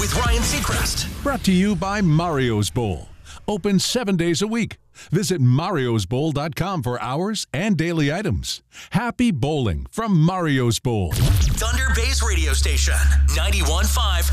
with Ryan Seacrest. Brought to you by Mario's Bowl. Open 7 days a week. Visit mariosbowl.com for hours and daily items. Happy bowling from Mario's Bowl. Thunder Bay's radio station, 91.5